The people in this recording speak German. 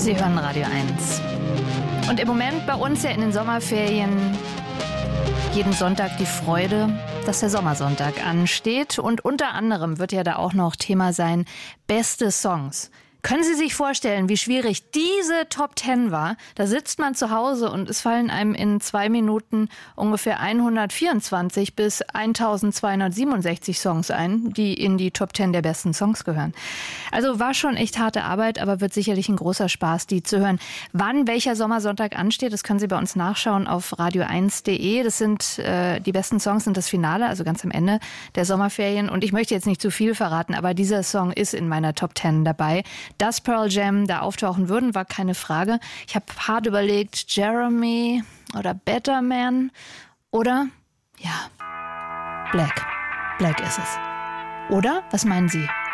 Sie hören Radio 1. Und im Moment bei uns ja in den Sommerferien jeden Sonntag die Freude, dass der Sommersonntag ansteht. Und unter anderem wird ja da auch noch Thema sein, beste Songs. Können Sie sich vorstellen, wie schwierig diese Top 10 war? Da sitzt man zu Hause und es fallen einem in 2 Minuten ungefähr 124 bis 1267 Songs ein, die in die Top 10 der besten Songs gehören. Also war schon echt harte Arbeit, aber wird sicherlich ein großer Spaß, die zu hören. Wann welcher Sommersonntag ansteht, das können Sie bei uns nachschauen auf radio1.de. Das sind die besten Songs und das Finale, also ganz am Ende der Sommerferien. Und ich möchte jetzt nicht zu viel verraten, aber dieser Song ist in meiner Top 10 dabei. Dass Pearl Jam da auftauchen würden, war keine Frage. Ich habe hart überlegt, Jeremy oder Better Man oder, ja, Black. Black ist es. Oder? Was meinen Sie?